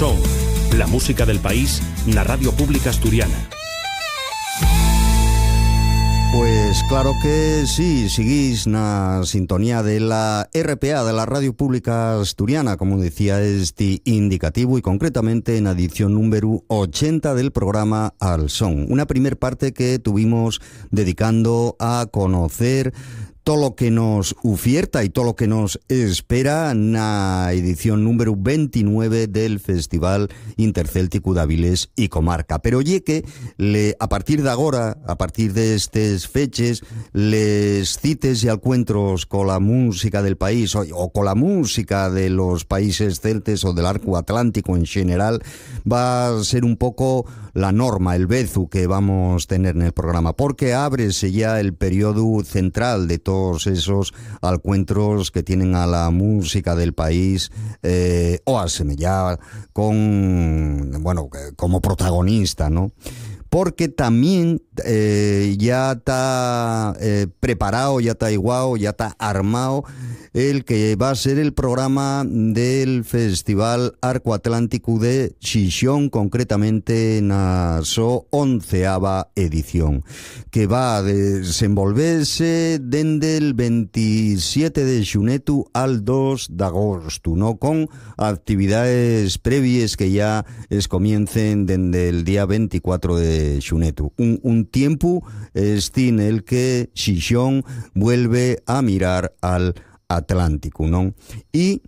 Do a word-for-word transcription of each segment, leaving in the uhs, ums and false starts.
Son, la música del país na Radio Pública Asturiana. Pues claro que sí, seguís na sintonía de la R P A, de la Radio Pública Asturiana, como decía este indicativo, y concretamente en edición número ochenta del programa Al Son. Una primer parte que tuvimos dedicando a conocer todo lo que nos oferta y todo lo que nos espera en la edición número veintinueve del Festival Intercéltico de Avilés y Comarca. Pero oye que le, a partir de ahora, a partir de estas fechas, les cites y encuentros con la música del país o, o con la música de los países celtes o del arco atlántico en general, va a ser un poco la norma, el bezu que vamos a tener en el programa, porque ábrese ya el periodo central de todos esos encuentros que tienen a la música del país eh, o a semellar con, bueno, como protagonista, ¿no? Porque también eh, ya está eh, preparado, ya está igual, ya está armado el que va a ser el programa del Festival Arco Atlántico de Xixón, concretamente en la su onceava edición, que va a desenvolverse desde el veintisiete de xunetu al dos de agosto, ¿no? Con actividades previas que ya es comiencen desde el día veinticuatro de xunetu. Un, un tiempo este en el que Xixón vuelve a mirar al Atlántico, ¿no? Y,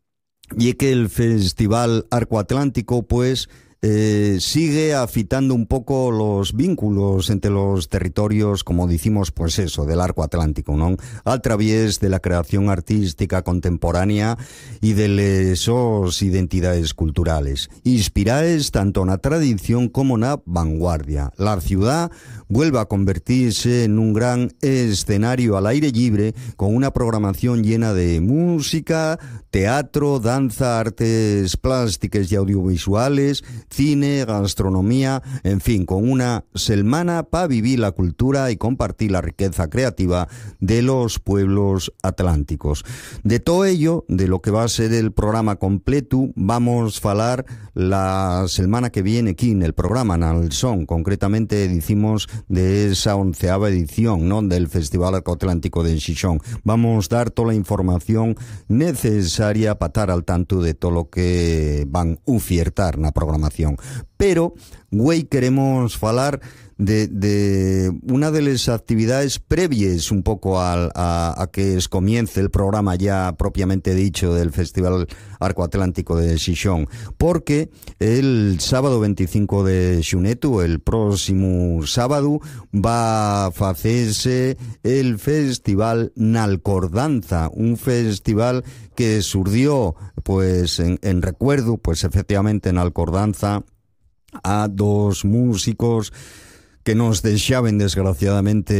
y que el Festival Arco Atlántico, pues, Eh, sigue afitando un poco los vínculos entre los territorios, como decimos, pues eso, del arco atlántico, ¿no? A través de la creación artística contemporánea y de esas identidades culturales, inspiradas tanto en la tradición como en la vanguardia. La ciudad vuelve a convertirse en un gran escenario al aire libre, con una programación llena de música, teatro, danza, artes plásticas y audiovisuales, cine, gastronomía, en fin, con una semana para vivir la cultura y compartir la riqueza creativa de los pueblos atlánticos. De todo ello, de lo que va a ser el programa completo, vamos a hablar la semana que viene aquí en el programa, en el Son. Concretamente decimos de esa onceava edición, ¿no?, del Festival Arco Atlántico de Xixón. Vamos a dar toda la información necesaria para estar al tanto de todo lo que van a ofertar en la programación. Pero, güey, queremos falar de, de una de las actividades previas un poco a, a, a que comience el programa ya propiamente dicho del Festival Arco Atlántico de Xixón, porque el sábado veinticinco de xunetu, el próximo sábado, va a hacerse el Festival Nalcordanza, un festival que surgió pues en, en recuerdo, pues efectivamente en Alcordanza, a dos músicos que nos deixaban desgraciadamente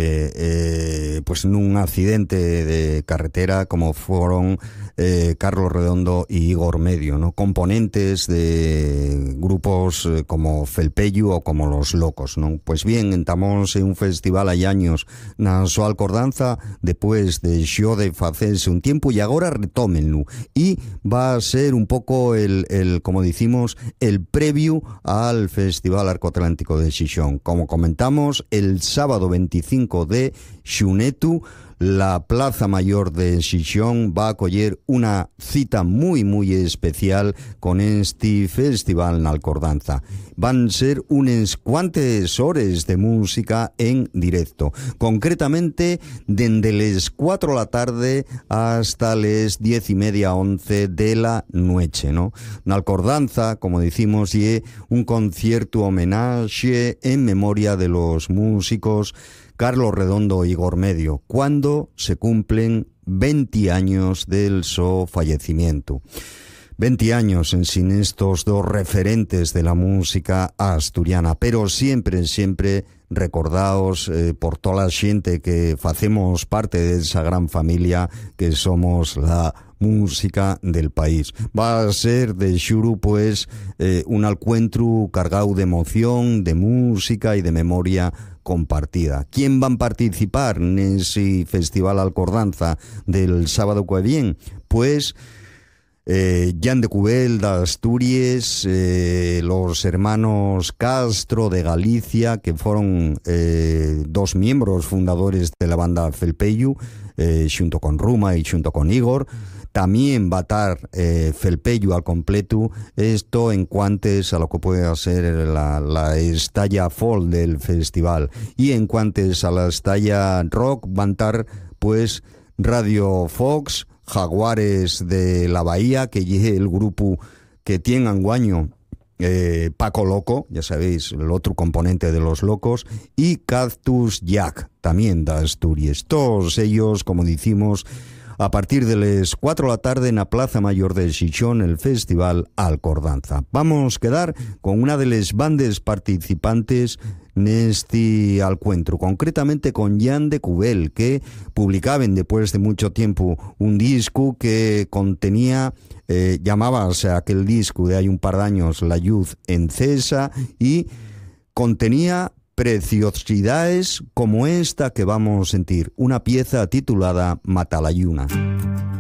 eh, pues en un accidente de carretera, como fueron eh, Carlos Redondo y Igor Medio, ¿no? Componentes de grupos eh, como Felpeyu o como Los Locos, ¿no? Pues bien, estamos en un festival hai años na súa Alcordanza, después de xo de facerse un tiempo, y agora retómenlo, y va a ser un poco el, el como decimos, el previo al Festival Arco Atlántico de Xixón. Como comentamos, el sábado veinticinco de xunetu, la Plaza Mayor de Xixón va a acoger una cita muy muy especial con este festival en Alcordanza. Van a ser unas cuantas horas de música en directo, concretamente desde las cuatro de la tarde hasta las diez y media, once de la noche, ¿no? En Alcordanza, como decimos, y un concierto homenaje en memoria de los músicos Carlos Redondo y Igor Medio, cuando se cumplen veinte años del su fallecimiento. veinte años en sin estos dos referentes de la música asturiana, pero siempre, siempre recordaos eh, por toda la gente que hacemos parte de esa gran familia que somos la música del país. Va a ser de xuru, pues, eh, un encuentro cargado de emoción, de música y de memoria compartida. ¿Quién van a participar en ese Festival Alcordanza del sábado que viene? Pues Eh, Jan de Cubel de Asturias, eh, los hermanos Castro de Galicia, que fueron eh, dos miembros fundadores de la banda Felpeyu, eh, junto con Ruma y junto con Igor. También va a estar eh, Felpeyu al completo, esto en cuantes a lo que puede ser la, la estalla folk del festival. Y en cuantes a la estalla rock, van a estar pues Radio Fox, Jaguares de la Bahía, que es el grupo que tiene anguaño eh, Paco Loco, ya sabéis, el otro componente de Los Locos, y Cactus Jack, también de Asturias. Todos ellos, como decimos, a partir de las cuatro de la tarde en la Plaza Mayor de Xixón, el Festival Alcordanza. Vamos a quedar con una de las bandas participantes en este encuentro, concretamente con Jan de Cubel, que publicaban después de mucho tiempo un disco que contenía, eh, llamábase aquel disco de hay un par de años, La Luz Encesa, y contenía preciosidades como esta que vamos a sentir, una pieza titulada Matalayuna.